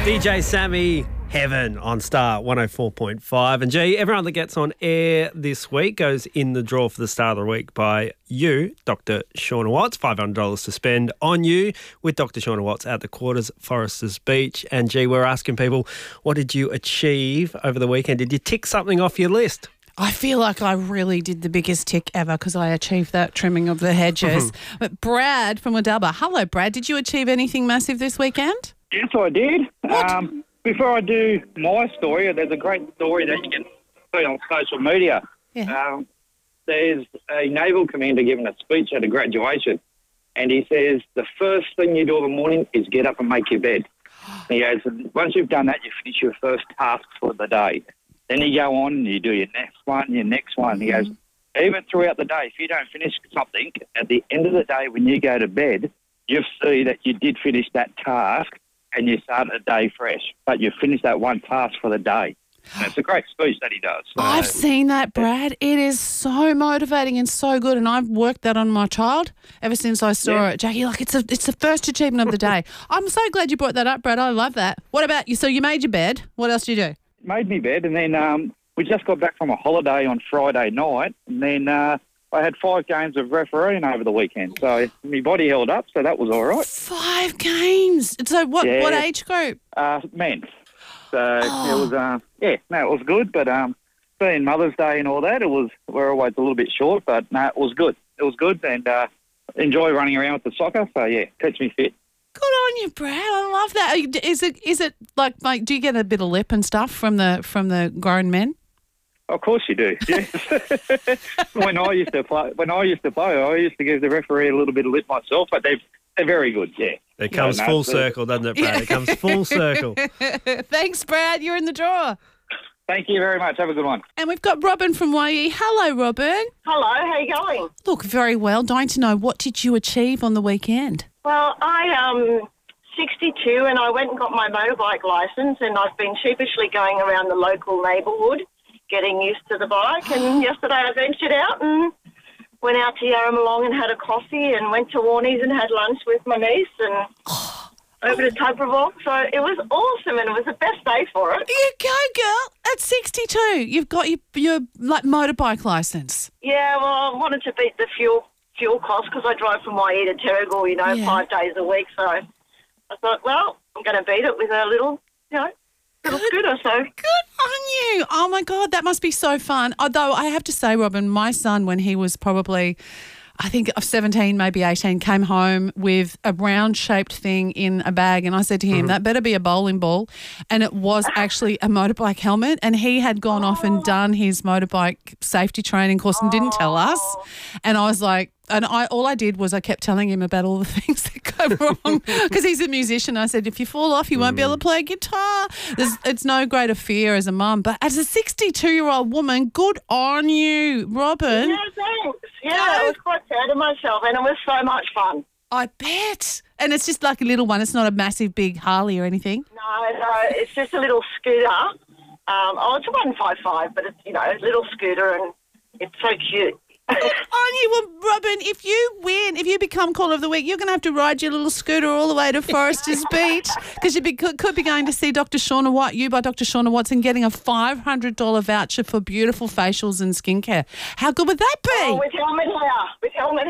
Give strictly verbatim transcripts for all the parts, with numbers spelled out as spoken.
D J Sammy, Heaven on Star one oh four point five. And G, everyone that gets on air this week goes in the draw for the Star of the Week by you, Doctor Shauna Watts. five hundred dollars to spend on you with Doctor Shauna Watts at the Quarters, Foresters Beach. And G, we're asking people, what did you achieve over the weekend? Did you tick something off your list? I feel like I really did the biggest tick ever because I achieved that trimming of the hedges. But Brad from Wadubba. Hello, Brad. Did you achieve anything massive this weekend? Yes, I did. What? Um, before I do my story, there's a great story that you can see on social media. Yeah. Um, there's a naval commander giving a speech at a graduation, and he says, the first thing you do in the morning is get up and make your bed. And he goes, once you've done that, you finish your first task for the day. Then you go on and you do your next one, your next one. He goes, even throughout the day, if you don't finish something, at the end of the day when you go to bed, you see that you did finish that task and you start a day fresh, but you finish that one task for the day. And it's a great speech that he does. So, I've seen that, Brad. It is so motivating and so good, and I've worked that on my child ever since I saw Yeah. it. Jackie, like it's a, it's the first achievement of the day. I'm so glad you brought that up, Brad. I love that. What about you? So you made your bed. What else did you do? made me bed, and then um, we just got back from a holiday on Friday night, and then uh, I had five games of refereeing over the weekend. So my body held up, so that was all right. Five games. So what, Yeah. what age group? Uh, men. So Oh. it was, uh, yeah, no, it was good, but um, being Mother's Day and all that, it was, we're always a little bit short, but no, it was good. It was good, and uh, enjoy running around with the soccer, so yeah, keeps me fit. Good on you, Brad. I love that. Are you- Is it is it like like do you get a bit of lip and stuff from the from the grown men? Of course you do. Yes. when I used to play, when I used to play, I used to give the referee a little bit of lip myself, but they're they're very good. Yeah. It comes No, no, full it's- circle, doesn't it, Brad? It comes full circle. Thanks, Brad. You're in the draw. Thank you very much. Have a good one. And we've got Robin from Y E. Hello, Robin. Hello, how you going? Look, very well. Dying to know, what did you achieve on the weekend? Well, I um sixty-two and I went and got my motorbike licence, and I've been sheepishly going around the local neighbourhood getting used to the bike. And yesterday I ventured out and went out to Yarramalong and had a coffee, and went to Warnie's and had lunch with my niece, and over to Tuggerah. So it was awesome, and it was the best day for it. You go, girl. At sixty-two, you've got your, your like motorbike licence. Yeah, well, I wanted to beat the fuel fuel cost because I drive from Y E to Terrigal, you know, Yeah. five days a week. So I thought, well, I'm going to beat it with a little, you know, little Good. scooter. So Good on you. Oh, my God, that must be so fun. Although I have to say, Robin, my son, when he was probably, I think, of seventeen, maybe eighteen, came home with a round-shaped thing in a bag, and I said to him, that better be a bowling ball. And it was actually a motorbike helmet, and he had gone off and done his motorbike safety training course and didn't tell us. And I was like, and I all I did was I kept telling him about all the things that go wrong because he's a musician. I said, if you fall off, you won't be able to play guitar. There's, it's no greater fear as a mum. But as a sixty-two-year-old woman, good on you, Robin. yeah, thanks. Yeah, I was quite proud of myself, and it was so much fun. I bet. And it's just like a little one. It's not a massive, big Harley or anything. No, no, it's just a little scooter. Um, oh, it's a one five five, but it's, you know, a little scooter, and it's so cute. On you, well, Robin, if you win, if you become Caller of the Week, you're going to have to ride your little scooter all the way to Foresters Beach because you be, could, could be going to see Doctor Shauna Watt, you by Doctor Shauna Watts, and getting a five hundred dollars voucher for beautiful facials and skincare. How good would that be? Oh, with helmet hair. With helmet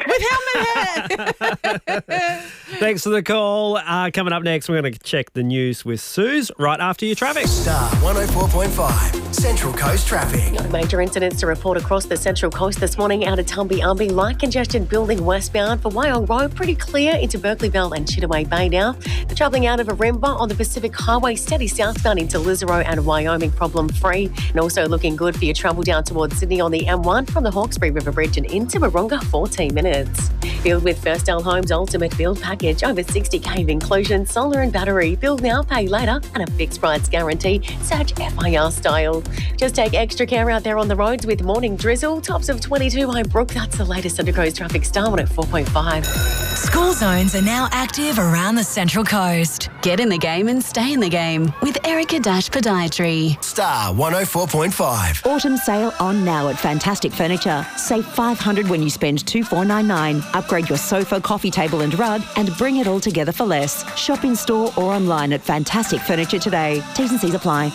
hair. With helmet hair. Thanks for the call. Uh, coming up next, we're going to check the news with Suze right after your traffic. Star one oh four point five, Central Coast Traffic. No major incidents to report across the Central Coast this morning out of Tumby-Umby. Light congestion building westbound for Wyong Road, pretty clear into Berkeleyville and Chittaway Bay now. The travelling out of Arimba on the Pacific Highway, steady southbound into Lizaro and Wyoming, problem free. And also looking good for your travel down towards Sydney on the M one from the Hawkesbury River Bridge and into Wahroonga, fourteen minutes. Build with Firstdale Homes Ultimate Build Package. Over sixty K of inclusion, solar and battery. Build now, pay later, and a fixed price guarantee. Search F I R style. Just take extra care out there on the roads with morning drizzle. Tops of twenty-two high Brook. That's the latest Central Coast traffic. Star one oh four point five. School zones are now active around the Central Coast. Coast. Get in the game and stay in the game with Erica Dash Podiatry. Star one oh four point five. Autumn sale on now at Fantastic Furniture. Save five hundred dollars when you spend two thousand four hundred ninety-nine dollars. Upgrade your sofa, coffee table and rug and bring it all together for less. Shop in store or online at Fantastic Furniture today. T's and C's apply.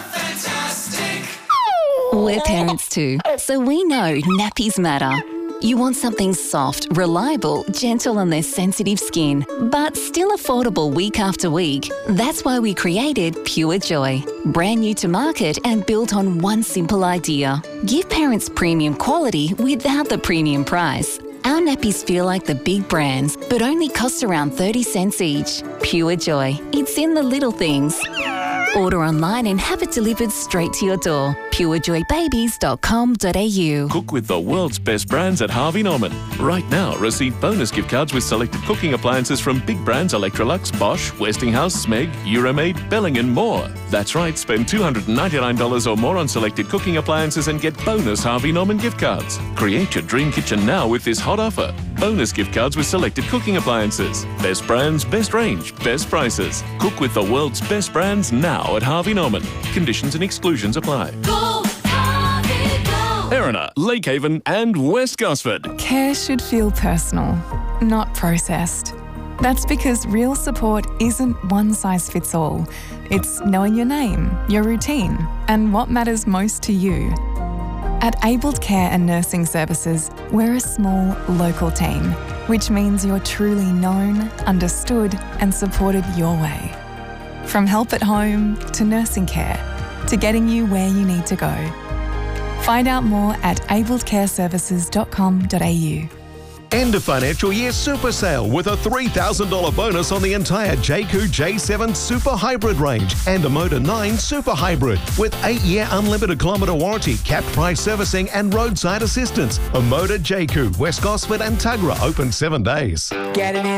We're parents too, so we know nappies matter. You want something soft, reliable, gentle on their sensitive skin, but still affordable week after week. That's why we created Pure Joy. Brand new to market and built on one simple idea. Give parents premium quality without the premium price. Our nappies feel like the big brands, but only cost around thirty cents each. Pure Joy. It's in the little things. Order online and have it delivered straight to your door. pure joy babies dot com dot a u. Cook with the world's best brands at Harvey Norman. Right now, receive bonus gift cards with selected cooking appliances from big brands Electrolux, Bosch, Westinghouse, Smeg, Euromaid, Belling and more. That's right, spend two hundred ninety-nine dollars or more on selected cooking appliances and get bonus Harvey Norman gift cards. Create your dream kitchen now with this hot offer. Bonus gift cards with selected cooking appliances. Best brands, best range, best prices. Cook with the world's best brands now at Harvey Norman. Conditions and exclusions apply. Go, Harvey, go. Erina, Lake Haven and West Gosford. Care should feel personal, not processed. That's because real support isn't one size fits all. It's knowing your name, your routine, and what matters most to you. At Abled Care and Nursing Services, we're a small, local team, which means you're truly known, understood, and supported your way. From help at home to nursing care to getting you where you need to go. Find out more at abled care services dot com dot a u. End of financial year super sale with a three thousand dollars bonus on the entire Jayco J seven Super Hybrid range and a Motor nine Super Hybrid with eight year unlimited kilometre warranty, capped price servicing and roadside assistance. A Motor Jayco, West Gosford and Tuggerah open seven days. Get it in